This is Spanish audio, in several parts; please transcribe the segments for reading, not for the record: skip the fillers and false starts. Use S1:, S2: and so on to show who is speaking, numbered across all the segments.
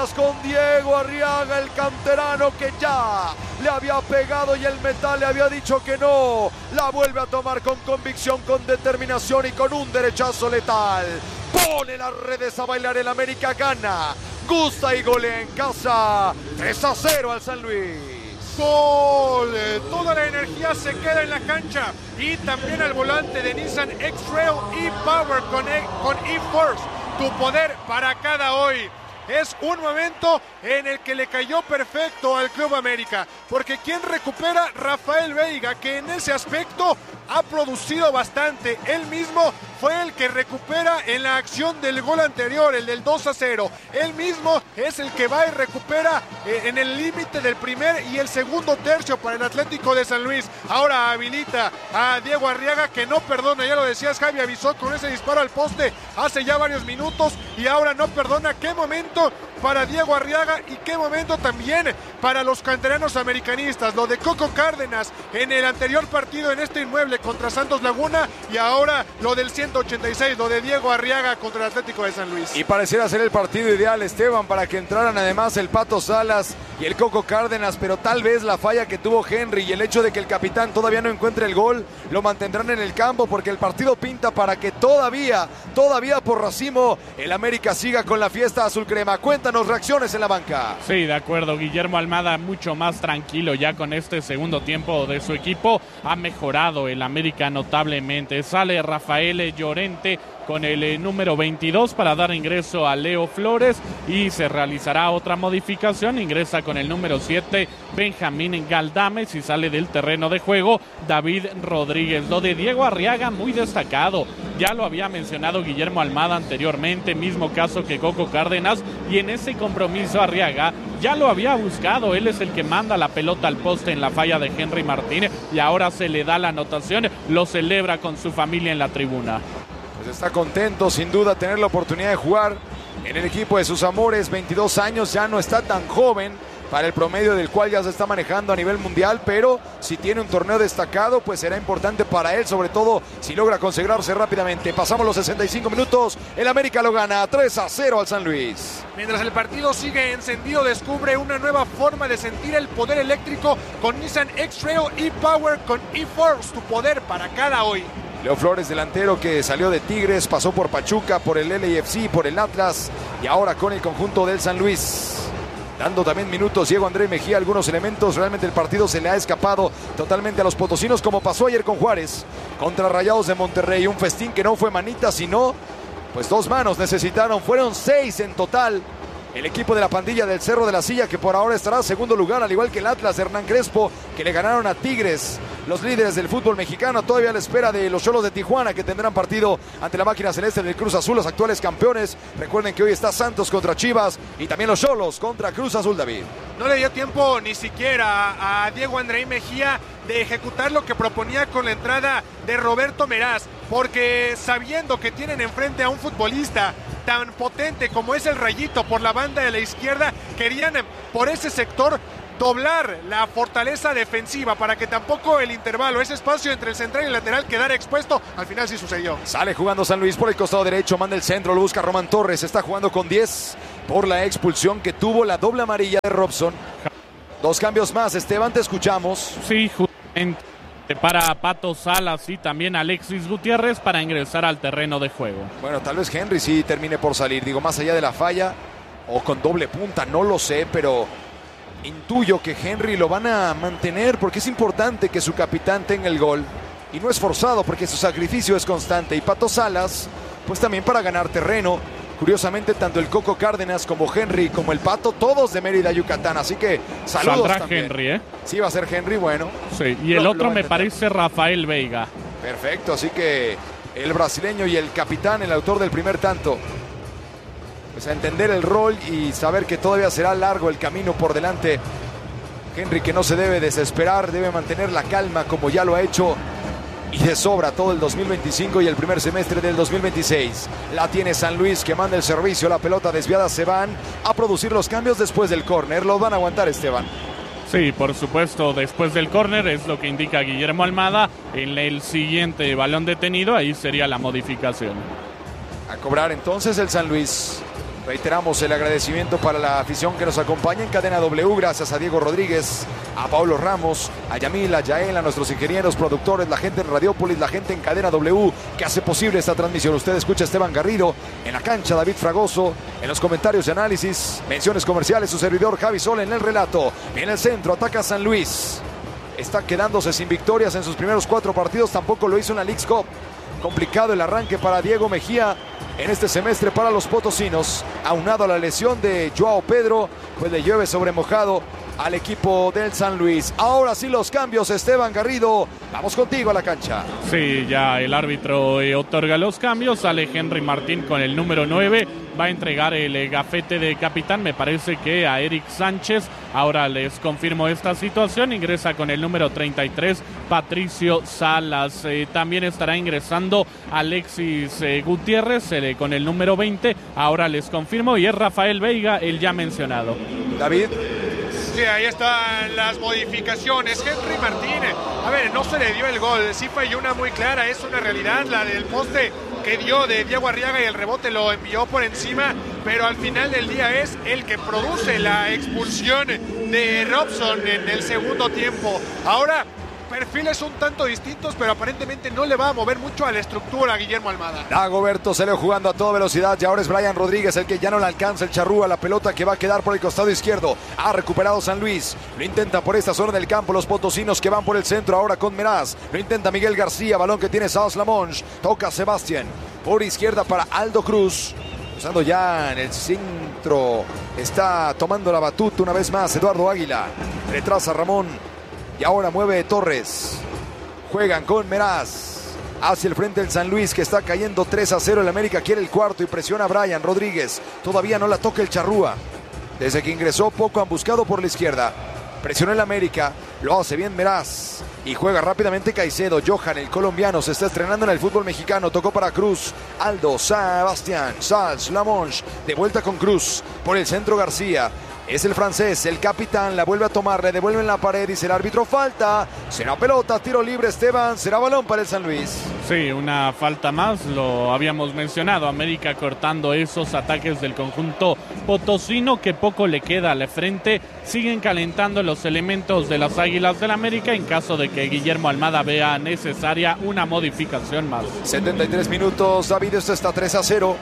S1: Vámonos con Diego Arriaga, el canterano que ya le había pegado y el metal le había dicho que no. La vuelve a tomar con convicción, con determinación y con un derechazo letal. Pone las redes a bailar, el América gana, gusta y golea en casa. 3-0 al San Luis.
S2: Gol, toda la energía se queda en la cancha y también al volante de Nissan X-Trail e-Power con e-Force, tu poder para cada hoy. Es un momento en el que le cayó perfecto al Club América, porque quien recupera, Rafael Veiga, que en ese aspecto ha producido bastante. Él mismo fue el que recupera en la acción del gol anterior, el del 2-0. Él mismo es el que va y recupera en el límite del primer y el segundo tercio para el Atlético de San Luis. Ahora habilita a Diego Arriaga, que no perdona, ya lo decías Javi, avisó con ese disparo al poste hace ya varios minutos y ahora no perdona. Qué momento para Diego Arriaga y qué momento también para los canteranos americanistas. Lo de Coco Cárdenas en el anterior partido en este inmueble contra Santos Laguna y ahora lo del 186, lo de Diego Arriaga contra el Atlético de San Luis.
S1: Y pareciera ser el partido ideal, Esteban, para que entraran además el Pato Salas y el Coco Cárdenas, pero tal vez la falla que tuvo Henry y el hecho de que el capitán todavía no encuentre el gol lo mantendrán en el campo, porque el partido pinta para que todavía por racimo el América siga con la fiesta azul crema. Cuéntanos reacciones en la banca.
S3: Sí, de acuerdo, Guillermo Almada mucho más tranquilo ya con este segundo tiempo de su equipo. Ha mejorado el América notablemente. Sale Rafael Llorente con el número 22 para dar ingreso a Leo Flores y se realizará otra modificación. Ingresa con el número 7 Benjamín Galdames y sale del terreno de juego David Rodríguez. Lo de Diego Arriaga muy destacado. Ya lo había mencionado Guillermo Almada anteriormente, mismo caso que Coco Cárdenas, y en ese compromiso Arriaga ya lo había buscado. Él es el que manda la pelota al poste en la falla de Henry Martínez y ahora se le da la anotación. Lo celebra con su familia en la tribuna.
S1: Pues está contento sin duda tener la oportunidad de jugar en el equipo de sus amores. 22 años, ya no está tan joven para el promedio del cual ya se está manejando a nivel mundial, pero si tiene un torneo destacado, pues será importante para él, sobre todo si logra consagrarse rápidamente. Pasamos los 65 minutos, el América lo gana 3-0 al San Luis.
S2: Mientras el partido sigue encendido, descubre una nueva forma de sentir el poder eléctrico con Nissan X-Trail e-Power con e-Force, tu poder para cada hoy.
S1: Leo Flores, delantero que salió de Tigres, pasó por Pachuca, por el LAFC, por el Atlas y ahora con el conjunto del San Luis. Dando también minutos Diego André Mejía, algunos elementos. Realmente el partido se le ha escapado totalmente a los potosinos, como pasó ayer con Juárez contra Rayados de Monterrey. Un festín que no fue manita, sino pues 2 manos necesitaron. Fueron 6 en total. El equipo de la pandilla del Cerro de la Silla, que por ahora estará en segundo lugar, al igual que el Atlas de Hernán Crespo, que le ganaron a Tigres, los líderes del fútbol mexicano. Todavía a la espera de los Xolos de Tijuana, que tendrán partido ante la máquina celeste del Cruz Azul, los actuales campeones. Recuerden que hoy está Santos contra Chivas y también los Xolos contra Cruz Azul, David.
S2: No le dio tiempo ni siquiera a Diego André Mejía de ejecutar lo que proponía con la entrada de Roberto Meraz, porque sabiendo que tienen enfrente a un futbolista tan potente como es el Rayito por la banda de la izquierda, querían por ese sector doblar la fortaleza defensiva para que tampoco el intervalo, ese espacio entre el central y el lateral, quedara expuesto. Al final sí sucedió.
S1: Sale jugando San Luis por el costado derecho, manda el centro, lo busca Román Torres, está jugando con 10 por la expulsión que tuvo, la doble amarilla de Robson. 2 cambios más, Esteban, te escuchamos.
S3: Sí, justamente para Pato Salas y también Alexis Gutiérrez para ingresar al terreno de juego.
S1: Bueno, tal vez Henry sí termine por salir, digo, más allá de la falla o con doble punta, no lo sé, pero intuyo que Henry lo van a mantener porque es importante que su capitán tenga el gol y no es forzado porque su sacrificio es constante. Y Pato Salas, pues también para ganar terreno. Curiosamente, tanto el Coco Cárdenas como Henry, como el Pato, todos de Mérida, Yucatán. Así que saludos.
S3: Saldrá
S1: también.
S3: Henry, ¿eh?
S1: Sí, va a ser Henry, bueno.
S3: Sí, y el otro me parece Rafael Veiga.
S1: Perfecto, así que el brasileño y el capitán, el autor del primer tanto, pues a entender el rol y saber que todavía será largo el camino por delante. Henry, que no se debe desesperar, debe mantener la calma como ya lo ha hecho y de sobra todo el 2025 y el primer semestre del 2026. La tiene San Luis, que manda el servicio, la pelota desviada, se van a producir los cambios después del córner. Los van a aguantar, Esteban.
S3: Sí, por supuesto, después del córner es lo que indica Guillermo Almada. En el siguiente balón detenido, ahí sería la modificación.
S1: A cobrar entonces el San Luis. Reiteramos el agradecimiento para la afición que nos acompaña en Cadena W, gracias a Diego Rodríguez, a Paulo Ramos, a Yamil, a Yael, a nuestros ingenieros, productores, la gente en Radiópolis, la gente en Cadena W que hace posible esta transmisión. Usted escucha a Esteban Garrido, en la cancha David Fragoso, en los comentarios de análisis, menciones comerciales, su servidor Javi Sola en el relato. En el centro ataca San Luis, está quedándose sin victorias en sus primeros 4 partidos, tampoco lo hizo en la Leagues Cup. Complicado el arranque para Diego Mejía en este semestre para los potosinos, aunado a la lesión de Joao Pedro, pues le llueve sobre mojado al equipo del San Luis. Ahora sí los cambios, Esteban Garrido, vamos contigo a la cancha.
S3: Sí, ya el árbitro otorga los cambios, sale Henry Martín con el número 9, va a entregar el gafete de capitán, me parece que a Eric Sánchez. Ahora les confirmo esta situación, ingresa con el número 33 Patricio Salas, también estará ingresando Alexis Gutiérrez con el número 20, ahora les confirmo, y es Rafael Veiga, el ya mencionado.
S1: David.
S2: Sí, ahí están las modificaciones. Henry Martínez, a ver, no se le dio el gol, sí falló una muy clara, es una realidad, la del poste que dio de Diego Arriaga y el rebote lo envió por encima, pero al final del día es el que produce la expulsión de Robson en el segundo tiempo. Ahora, perfiles un tanto distintos, pero aparentemente no le va a mover mucho a la estructura a Guillermo Almada.
S1: Dagoberto se le jugando a toda velocidad y ahora es Brian Rodríguez el que ya no le alcanza el charrúa, la pelota que va a quedar por el costado izquierdo. Ha recuperado San Luis, lo intenta por esta zona del campo los potosinos que van por el centro ahora con Meraz, lo intenta Miguel García, balón que tiene Saus Lamonge, toca Sebastián por izquierda para Aldo Cruz, usando ya en el centro, está tomando la batuta una vez más Eduardo Águila, retrasa Ramón. Y ahora mueve Torres. Juegan con Meraz. Hacia el frente el San Luis que está cayendo 3-0. El América quiere el cuarto y presiona a Brian Rodríguez. Todavía no la toca el charrúa. Desde que ingresó poco han buscado por la izquierda. Presiona el América. Lo hace bien Meraz. Y juega rápidamente Caicedo. Johan, el colombiano, se está estrenando en el fútbol mexicano. Tocó para Cruz. Aldo, Sebastián, Sals, Lamonge. De vuelta con Cruz. Por el centro García. Es el francés, el capitán, la vuelve a tomar, le devuelve en la pared, dice el árbitro, falta, será pelota, tiro libre Esteban, será balón para el San Luis.
S3: Sí, una falta más, lo habíamos mencionado, América cortando esos ataques del conjunto potosino que poco le queda al frente, siguen calentando los elementos de las Águilas del América en caso de que Guillermo Almada vea necesaria una modificación más.
S1: 73 minutos, David, esto está 3-0,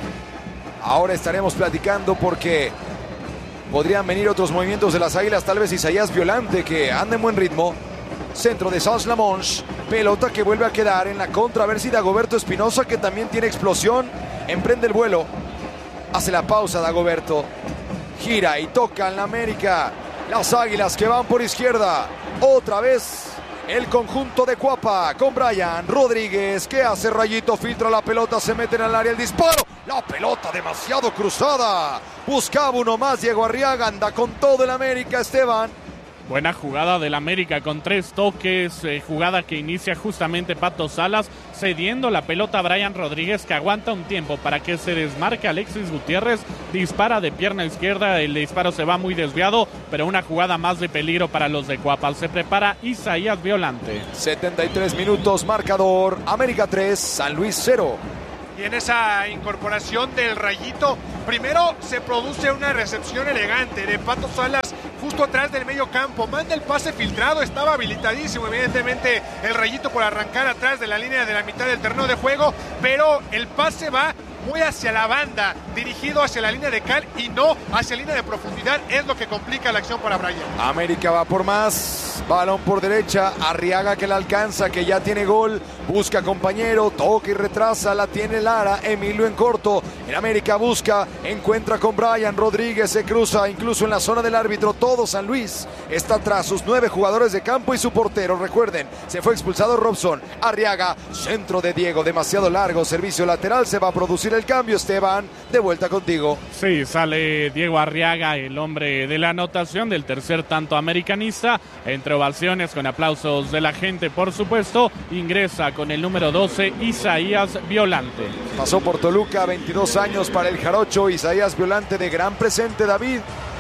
S1: ahora estaremos platicando porque podrían venir otros movimientos de las Águilas, tal vez Isaías Violante que anda en buen ritmo. Centro de Saus Lamonge, pelota que vuelve a quedar en la contra, a ver si Dagoberto Espinosa, que también tiene explosión, emprende el vuelo. Hace la pausa Dagoberto, gira y toca en la América. Las Águilas que van por izquierda, otra vez el conjunto de Cuapa con Brian Rodríguez que hace rayito, filtra la pelota, se mete en el área, el disparo, la pelota demasiado cruzada, buscaba uno más Diego Arriaga, anda con todo el América Esteban.
S3: Buena jugada del América con 3 toques, jugada que inicia justamente Pato Salas, cediendo la pelota a Brian Rodríguez que aguanta un tiempo para que se desmarque Alexis Gutiérrez, dispara de pierna izquierda, el disparo se va muy desviado, pero una jugada más de peligro para los de Cuapa. Se prepara Isaías Violante.
S1: 73 minutos, marcador, América 3, San Luis 0.
S2: Y en esa incorporación del rayito, primero se produce una recepción elegante de Pato Salas justo atrás del medio campo, manda el pase filtrado, estaba habilitadísimo evidentemente el rayito por arrancar atrás de la línea de la mitad del terreno de juego, pero el pase va muy hacia la banda, dirigido hacia la línea de cal y no hacia la línea de profundidad, es lo que complica la acción para Brian.
S1: América va por más, balón por derecha, Arriaga que la alcanza, que ya tiene gol, busca compañero, toca y retrasa, la tiene Lara, Emilio en corto, el América busca, encuentra con Brian Rodríguez, se cruza incluso en la zona del árbitro, todo San Luis está tras sus 9 jugadores de campo y su portero, recuerden, se fue expulsado Robson, Arriaga, centro de Diego, demasiado largo, servicio lateral, se va a producir el cambio, Esteban, de vuelta contigo.
S3: Sí, sale Diego Arriaga, el hombre de la anotación del tercer tanto americanista, entre ovaciones con aplausos de la gente, por supuesto, ingresa con el número 12, Isaías Violante.
S1: Pasó por Toluca, 22 años para el jarocho, Isaías Violante de gran presente, David.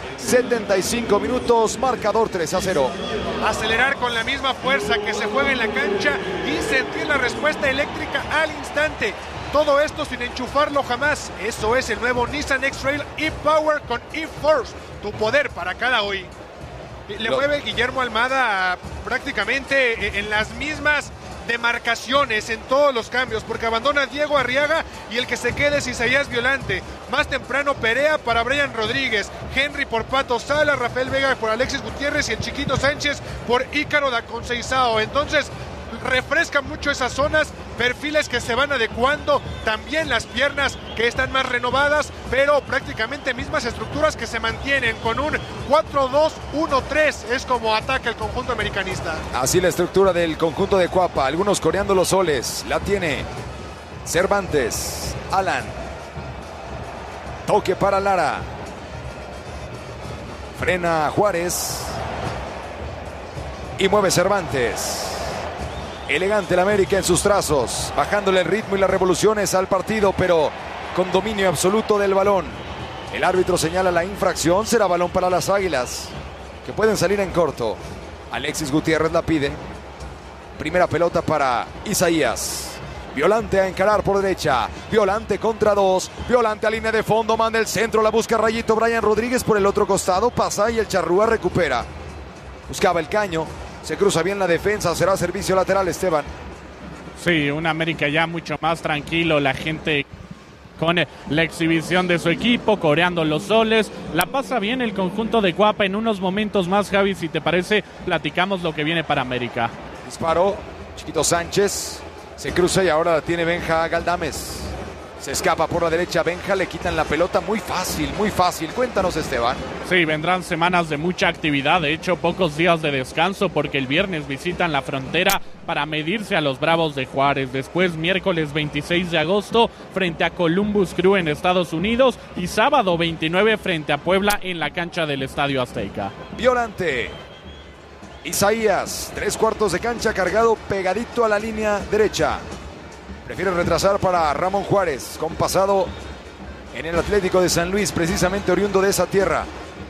S1: 75 minutos, marcador 3-0.
S2: Acelerar con la misma fuerza que se juega en la cancha y sentir la respuesta eléctrica al instante. Todo esto sin enchufarlo jamás. Eso es el nuevo Nissan X-Trail e-Power con e-Force. Tu poder para cada hoy. Le mueve Guillermo Almada prácticamente en las mismas demarcaciones en todos los cambios, porque abandona a Diego Arriaga y el que se quede es Isaías Violante. Más temprano Perea para Brian Rodríguez, Henry por Pato Sala, Rafael Vega por Alexis Gutiérrez y el Chiquito Sánchez por Ícaro da Conceizao. Entonces refresca mucho esas zonas, perfiles que se van adecuando, también las piernas que están más renovadas, pero prácticamente mismas estructuras que se mantienen con un 4-2-1-3, es como ataca el conjunto americanista.
S1: Así la estructura del conjunto de Cuapa, algunos coreando los soles, la tiene Cervantes, Alan, toque para Lara, frena Juárez y mueve Cervantes. Elegante el América en sus trazos, bajándole el ritmo y las revoluciones al partido, pero con dominio absoluto del balón. El árbitro señala la infracción, será balón para las Águilas, que pueden salir en corto. Alexis Gutiérrez la pide. Primera pelota para Isaías. Violante a encarar por derecha. Violante contra dos. Violante a línea de fondo, manda el centro, la busca Rayito. Brian Rodríguez por el otro costado, pasa y el Charrúa recupera. Buscaba el caño. Se cruza bien la defensa, será servicio lateral, Esteban.
S3: Sí, un América ya mucho más tranquilo, la gente con la exhibición de su equipo, coreando los soles. La pasa bien el conjunto de Cuapa. En unos momentos más, Javi, si te parece, platicamos lo que viene para América.
S1: Disparo, Chiquito Sánchez, se cruza y ahora la tiene Benja Galdames. Se escapa por la derecha Benja, le quitan la pelota muy fácil, muy fácil. Cuéntanos, Esteban.
S3: Sí, vendrán semanas de mucha actividad, de hecho pocos días de descanso porque el viernes visitan la frontera para medirse a los Bravos de Juárez. Después miércoles 26 de agosto frente a Columbus Crew en Estados Unidos y sábado 29 frente a Puebla en la cancha del Estadio Azteca.
S1: Violante. Isaías, 3/4 de cancha cargado pegadito a la línea derecha. Prefiere retrasar para Ramón Juárez, con pasado en el Atlético de San Luis, precisamente oriundo de esa tierra.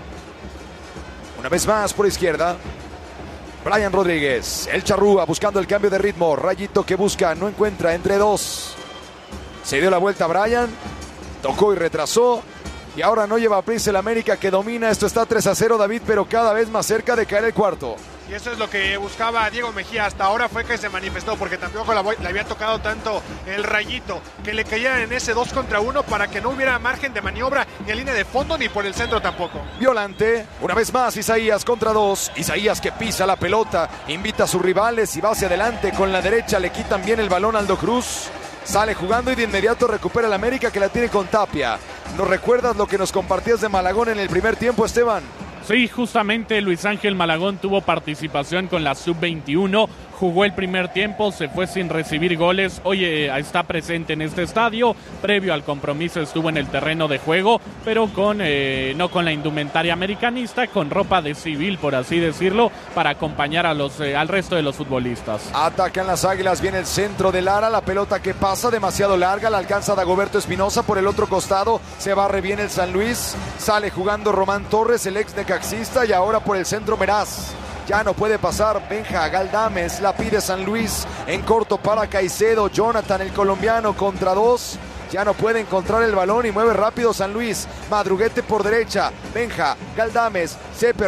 S1: Una vez más por izquierda, Brian Rodríguez, el Charrúa buscando el cambio de ritmo. Rayito que busca, no encuentra, entre dos. Se dio la vuelta Brian, tocó y retrasó. Y ahora no lleva prisa el América, que domina. Esto está 3-0, David, pero cada vez más cerca de caer el cuarto.
S2: Y eso es lo que buscaba Diego Mejía. Hasta ahora fue que se manifestó, porque tampoco le había tocado tanto el Rayito, que le cayeran en ese 2 contra 1 para que no hubiera margen de maniobra ni en línea de fondo ni por el centro tampoco.
S1: Violante, una vez más Isaías contra dos. Isaías que pisa la pelota, invita a sus rivales y va hacia adelante con la derecha. Le quitan bien el balón a Aldo Cruz. Sale jugando y de inmediato recupera el América, que la tiene con Tapia. ¿Nos recuerdas lo que nos compartías de Malagón en el primer tiempo, Esteban?
S3: Sí, justamente Luis Ángel Malagón tuvo participación con la Sub-21, jugó el primer tiempo, se fue sin recibir goles, hoy está presente en este estadio, previo al compromiso estuvo en el terreno de juego, pero no con la indumentaria americanista, con ropa de civil, por así decirlo, para acompañar a al resto de los futbolistas.
S1: Atacan las Águilas, viene el centro de Lara, la pelota que pasa demasiado larga, la alcanza Dagoberto Espinosa por el otro costado, se barre bien el San Luis, sale jugando Román Torres, el ex necaxista, y ahora por el centro Meraz. Ya no puede pasar Benja Galdames, la pide San Luis en corto para Caicedo. Jonathan, el colombiano, contra dos. Ya no puede encontrar el balón y mueve rápido San Luis. Madruguete por derecha. Benja Galdames se